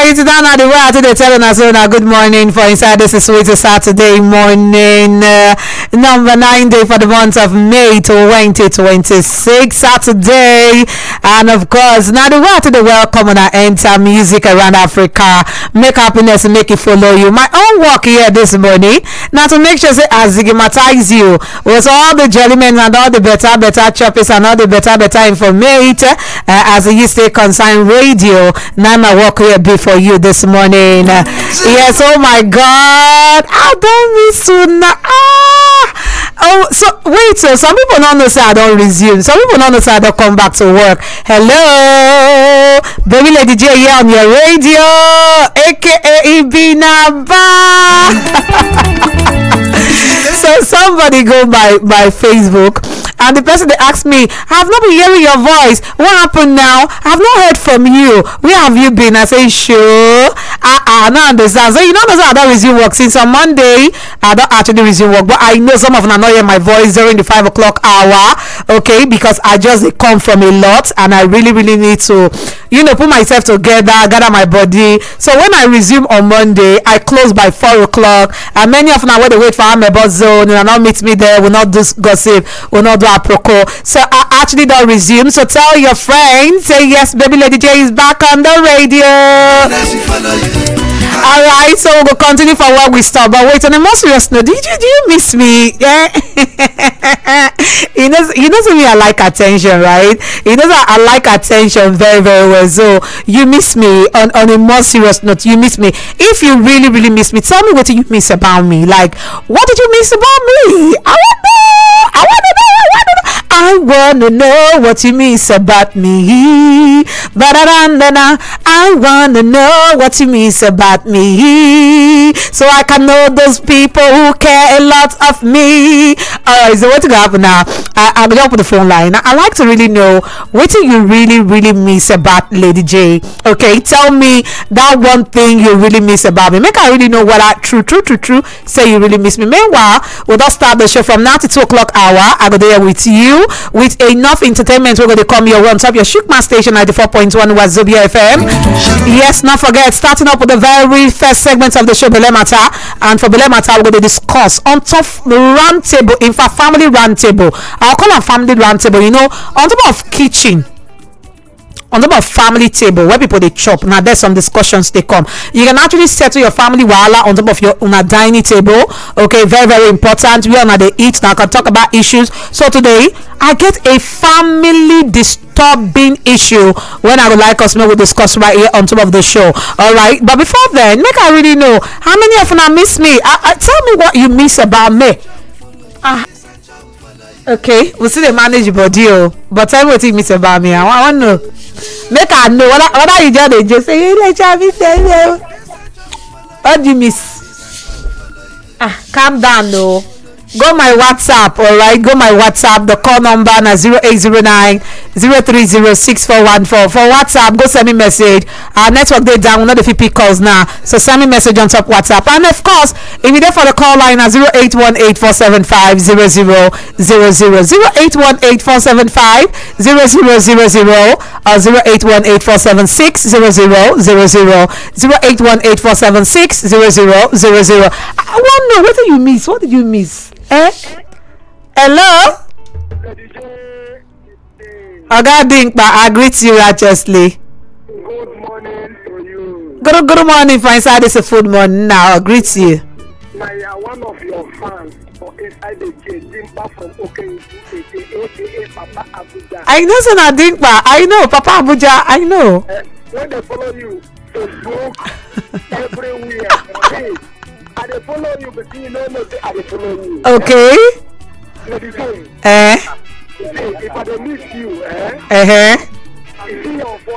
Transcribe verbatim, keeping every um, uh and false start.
right, down at the way to the telling us now good morning for inside this is sweet Saturday morning, uh, number nine day for the month of May twenty twenty-six, Saturday, and of course now the way to the welcome when I enter music around Africa, make happiness and make it follow you. My own work here this morning now to make sure say I stigmatize you with all the jelly men and all the better better choppies and all the better better information uh, as you stay concerned radio. Now my work here be for you this morning. Uh, yes, oh my God, I don't miss you now. Ah, oh, so wait, so some people don't know say I don't resume. Some people don't know say I don't come back to work. Hello, baby lady J here on your radio, aka Ibinaba. So somebody go by by Facebook. And the person they asked me, I have not been hearing your voice. What happened now? I have not heard from you. Where have you been? I say, sure. I, I don't understand. So you don't know I don't resume work. Since on Monday, I don't actually resume work. But I know some of them are not hearing my voice during the five o'clock hour. Okay, because I just come from a lot and I really, really need to, you know, put myself together, gather my body. So when I resume on Monday, I close by four o'clock. And many of them are where they wait for Amebo Zone. Will not meet me there. Will not do gossip. Will not do apropos. So I actually don't resume. So tell your friends, say yes, baby lady J is back on the radio. All right, so we'll continue for where we stop. But wait, on a more serious note, did you do you miss me? Yeah. he knows he knows me. I like attention, right? He knows I, I like attention very very well. So you miss me. On on a more serious note, you miss me. If you really really miss me, tell me what you miss about me. Like, what did you miss about me? I want to know. I want to know. I wanna know what you miss about me. Ba-da-da-da-da. I wanna know what you miss about me, so I can know those people who care a lot of me. Alright, so what's gonna happen now? I, I'm gonna open the phone line. I like to really know what do you really, really miss about Lady J. Okay, tell me that one thing you really miss about me. Make I really know what I true, true, true, true. Say you really miss me. Meanwhile, we'll just start the show from now to two o'clock hour. I go there with you. With enough entertainment, we're going to come your way on top your Shukma station ninety-four point one Wazobia F M. Yes, not forget, starting up with the very first segment of the show, Bele Matter. And for Bele Matter, we're going to discuss on top round table, in fact, family round table. I'll call it family round table, you know, on top of kitchen. On top of family table where people they chop. Now there's some discussions they come. You can actually settle your family wahala on top of your on a dining table. Okay, very very important. We are not they eat now. I can talk about issues. So today I get a family disturbing issue when I would like us to discuss right here on top of the show. All right, but before then, make I really know how many of you miss me. I, I, tell me what you miss about me. Uh, okay, we'll see the manage body. But tell me what you miss about me. I, I want to know. Make I know what I, what are you doing? Just say hey, let me say what do you miss? Ah, calm down, no. Go my WhatsApp, all right. Go my WhatsApp. The call number na zero eight zero nine zero three zero six four one four. For WhatsApp, go send me message. Our network they down. We not the F P calls now, so send me message on top WhatsApp. And of course, if you're there for the call line na zero eight one eight four seven five zero zero zero zero zero eight one eight four seven five zero zero zero zero or zero eight one eight four seven six zero zero zero zero zero eight one eight four seven six zero zero zero zero. I want to know what did you miss? What did you miss? Eh? Hello? Oga Dinkpa, I greet you righteously. Good morning to you. Good, good morning for inside this food morning now. I greet you. I am one of your fans for inside the J. Dinkpa from Okenju, aka Papa Abuja. I know, Sona Dinkpa. I know, Papa Abuja. I know. Uh, when they follow you, Facebook, everywhere, hey, I they follow you, but you know not I they follow you. Okay. Eh? Eh? Hey, if I don't miss you, eh? Uh-huh.